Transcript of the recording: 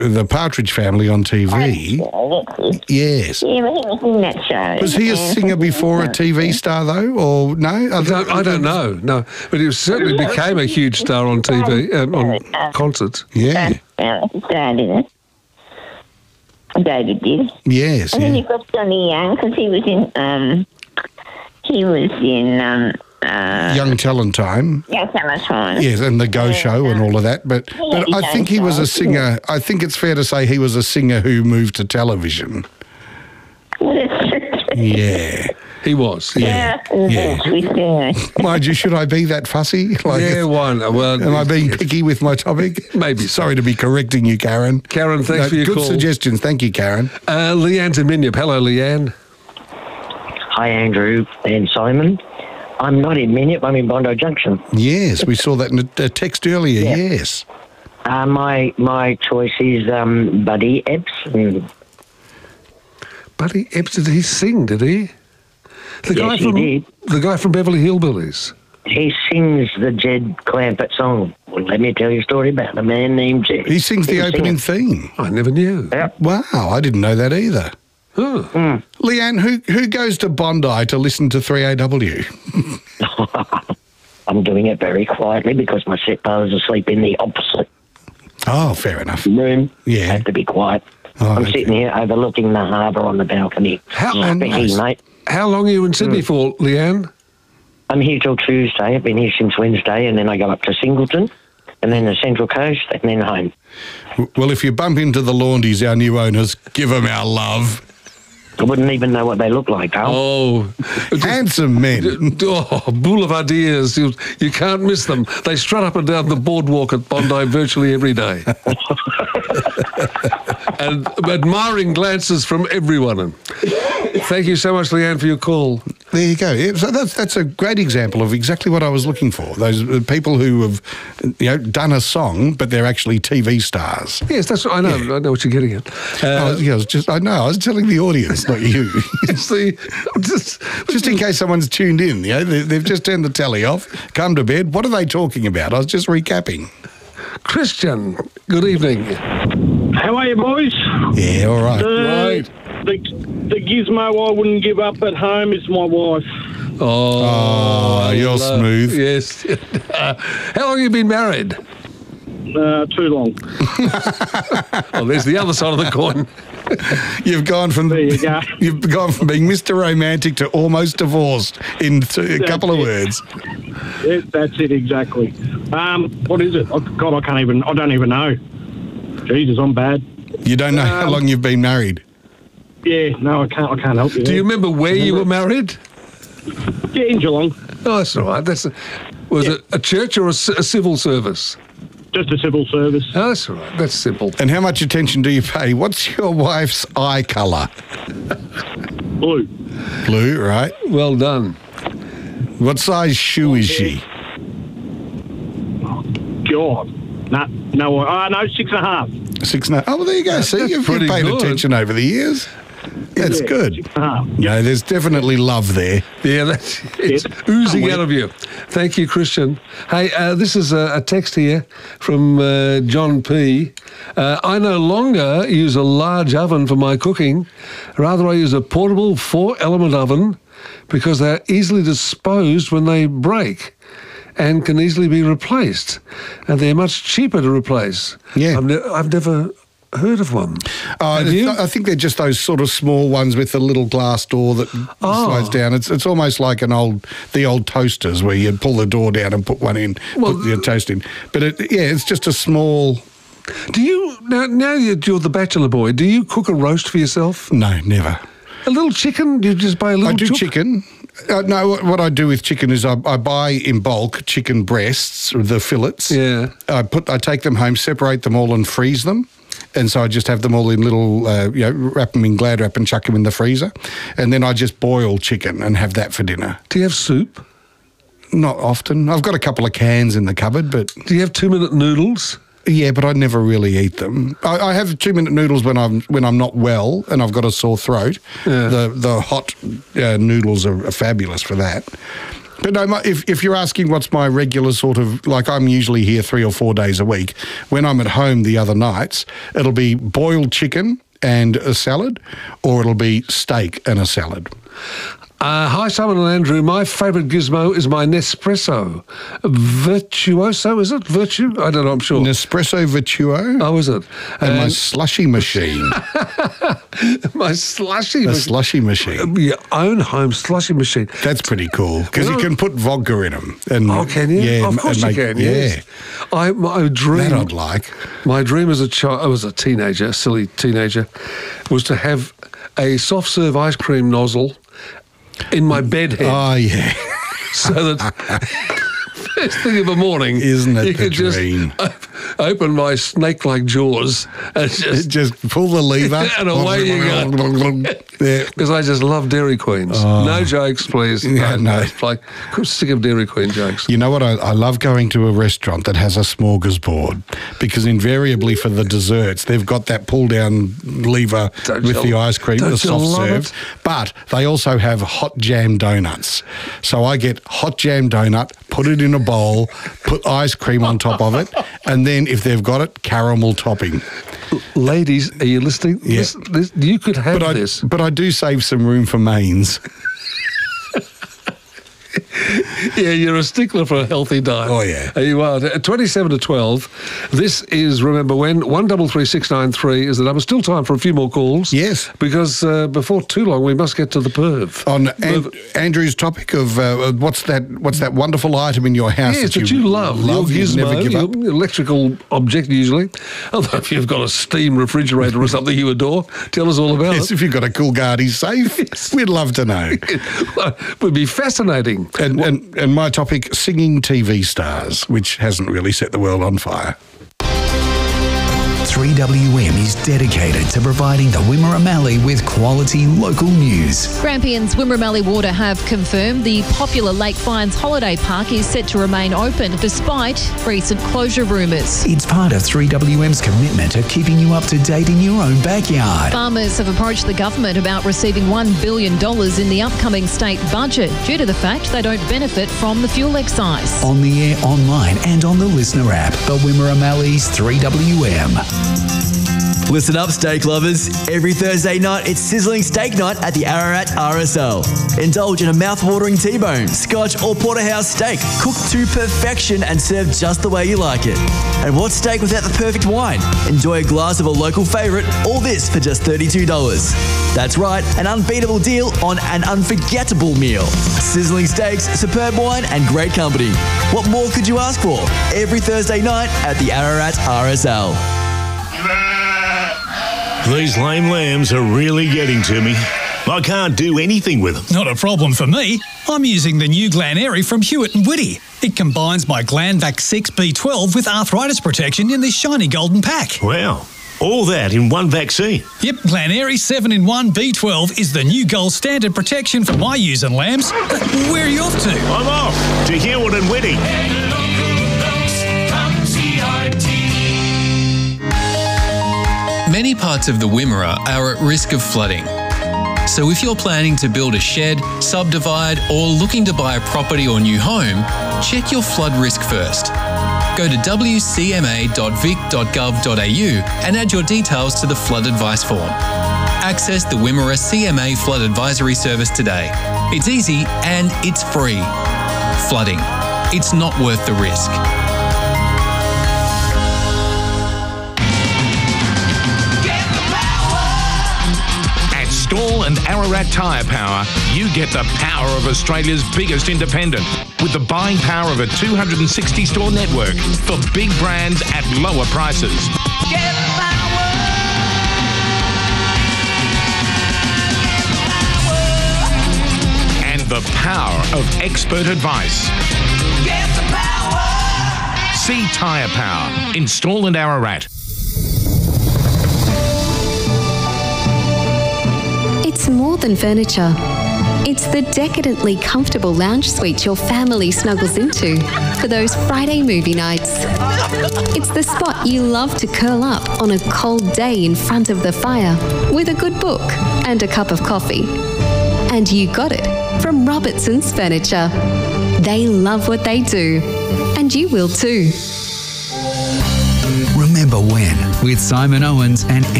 the Partridge Family on TV. Yes. Yeah, but he was in that show. Was he a singer before a TV star, though, or no? I don't know, no. But he certainly became a huge star on TV, on concerts. Yeah. He started it. David did. Yes. And then you've got Johnny Young, because he was in Young Talent Time. Young Talent Time. Yes, and the Go Show and all of that. But I think he was a singer. I think it's fair to say he was a singer who moved to television. Yeah. He was. Yeah. Mind you, should I be that fussy? Why not? Well, am I being picky with my topic? Maybe. Sorry to be correcting you, Karen. Karen, thanks for your good call. Good suggestions. Thank you, Karen. Leanne's in Minyip. Hello, Leanne. Hi, Andrew and Simon. I'm not in Minyip, I'm in Bondi Junction. Yes, we saw that in a text earlier, yes. My choice is Buddy Epps. Buddy Epps, did he sing, did he? He did. The guy from Beverly Hillbillies. He sings the Jed Clampett song. Well, let me tell you a story about a man named Jed. He sings the opening theme. I never knew. Yeah. Wow, I didn't know that either. Huh. Leanne, who goes to Bondi to listen to 3AW? I'm doing it very quietly because my stepfather's asleep in the opposite Oh, fair enough. room. Yeah. Have to be quiet. Oh, I'm okay. sitting here overlooking the harbour on the balcony. nice. Mate. How long are you in Sydney for, Leanne? I'm here till Tuesday. I've been here since Wednesday, and then I go up to Singleton, and then the Central Coast, and then home. Well, if you bump into the Laundies, our new owners, give them our love. I wouldn't even know what they look like, Carl. Oh. Handsome men. Boulevardiers. You can't miss them. They strut up and down the boardwalk at Bondi virtually every day. And admiring glances from everyone. Thank you so much, Leanne, for your call. There you go. Yeah, so that's a great example of exactly what I was looking for. Those people who have, done a song, but they're actually TV stars. Yes, that's what I know. Yeah. I know what you're getting at. I was telling the audience, not you. See, just in case someone's tuned in, they've just turned the telly off, come to bed. What are they talking about? I was just recapping. Christian, good evening. How are you, boys? Yeah, all right. Right. The gizmo I wouldn't give up at home is my wife. Oh, you're smooth. Yes. How long have you been married? Too long. Oh, there's the other side of the coin. You've gone from being Mr. Romantic to almost divorced in a couple of words. Yeah, that's it exactly. What is it? Oh, God, I don't even know. Jesus, I'm bad. You don't know how long you've been married? Yeah, no, I can't help you. Do you remember where you were married? Yeah, in Geelong. Oh, that's all right. Was it a church or a civil service? Just a civil service. Oh, that's all right. That's simple. And how much attention do you pay? What's your wife's eye colour? Blue. Blue, right. Well done. What size shoe is she? God. No, 6.5. 6.5. Oh, well, there you go. See, you've paid attention over the years. That's good. 6.5. No, there's definitely love there. Yeah, it's oozing out of you. Thank you, Christian. Hey, this is a text here from John P. I no longer use a large oven for my cooking. Rather, I use a portable 4-element oven because they're easily disposed when they break and can easily be replaced. And they're much cheaper to replace. Yeah. I've never heard of one. I think they're just those sort of small ones with the little glass door that slides down. It's almost like the old toasters where you pull the door down and put one in, put your toast in. But it's just a small. Do you now you're the bachelor boy? Do you cook a roast for yourself? No, never. A little chicken? Do you just buy a little? I do chicken. No, what I do with chicken is I buy in bulk chicken breasts, the fillets. Yeah. I take them home, separate them all, and freeze them. And so I just have them all in little, wrap them in Glad Wrap and chuck them in the freezer. And then I just boil chicken and have that for dinner. Do you have soup? Not often. I've got a couple of cans in the cupboard, but... Do you have 2-minute noodles? Yeah, but I never really eat them. I have 2-minute noodles when I'm not well and I've got a sore throat. Yeah. The hot noodles are fabulous for that. But no, if you're asking what's my regular sort of, like I'm usually here 3 or 4 days a week. When I'm at home the other nights, it'll be boiled chicken and a salad, or it'll be steak and a salad. Hi, Simon and Andrew. My favourite gizmo is my Nespresso. Virtuoso, is it? Virtue? I don't know, I'm sure. Nespresso Virtuo. Oh, is it? And my slushy machine. My slushy machine. Slushy machine. Your own home slushy machine. That's pretty cool, because you can put vodka in them. And, oh, can you? Yeah, of course you can, yes. My dream... That I'd like. My dream as a child, I was a teenager, a silly teenager, was to have a soft serve ice cream nozzle in my bed head. Oh, yeah. So that first thing of the morning, isn't it you the could dream? Just open my snake-like jaws and just pull the lever. And away you go. Because I just love Dairy Queens. Oh. No jokes, please. Yeah, no. Like, I'm sick of Dairy Queen jokes. You know what? I love going to a restaurant that has a smorgasbord, because invariably for the desserts, they've got that pull-down lever with the ice cream, the soft serve. But they also have hot jam donuts. So I get hot jam donut, put it in a bowl, put ice cream on top of it, and then if they've got it, caramel topping. Ladies, are you listening? Yeah. You could have this. But I do save some room for mains. Yeah, you're a stickler for a healthy diet. Oh, yeah. You are. 27 to 12. This is, remember when, 133693 is the number. Still time for a few more calls. Yes. Because before too long, we must get to the perv. On Andrew's topic of what's that wonderful item in your house that you love. Your gizmo, never give up. Your electrical object usually. Although if you've got a steam refrigerator or something you adore, tell us all about it. If you've got a Coolgardie safe, yes. We'd love to know. It would be fascinating. And my topic, singing TV stars, which hasn't really set the world on fire. 3WM is dedicated to providing the Wimmera Mallee with quality local news. Grampians Wimmera Mallee Water have confirmed the popular Lake Fynes Holiday Park is set to remain open despite recent closure rumours. It's part of 3WM's commitment to keeping you up to date in your own backyard. Farmers have approached the government about receiving $1 billion in the upcoming state budget due to the fact they don't benefit from the fuel excise. On the air, online and on the listener app, the Wimmera Malley's 3WM. Listen up, steak lovers. Every Thursday night, it's sizzling steak night at the Ararat RSL. Indulge in a mouth-watering T-bone, Scotch or porterhouse steak, cooked to perfection and served just the way you like it. And what's steak without the perfect wine? Enjoy a glass of a local favourite, all this for just $32. That's right, an unbeatable deal on an unforgettable meal. Sizzling steaks, superb wine and great company. What more could you ask for? Every Thursday night at the Ararat RSL. These lame lambs are really getting to me. I can't do anything with them. Not a problem for me. I'm using the new Glen Airy from Hewitt & Whitty. It combines my Glanvac 6 B12 with arthritis protection in this shiny golden pack. Wow. All that in one vaccine? Yep, Glen Airy 7-in-1 B12 is the new gold standard protection for my ewes and lambs. Where are you off to? I'm off to Hewitt & Whitty. Many parts of the Wimmera are at risk of flooding. So if you're planning to build a shed, subdivide, or looking to buy a property or new home, check your flood risk first. Go to wcma.vic.gov.au and add your details to the flood advice form. Access the Wimmera CMA Flood Advisory Service today. It's easy and it's free. Flooding. It's not worth the risk. Stall and Ararat Tyre Power, you get the power of Australia's biggest independent with the buying power of a 260-store network for big brands at lower prices. Get power. And the power of expert advice. Get the power. See Tyre Power in Stall and Ararat. It's more than furniture. It's the decadently comfortable lounge suite your family snuggles into for those Friday movie nights. It's the spot you love to curl up on a cold day in front of the fire with a good book and a cup of coffee. And you got it from Robertson's Furniture. They love what they do. And you will too. Remember when with Simon Owens and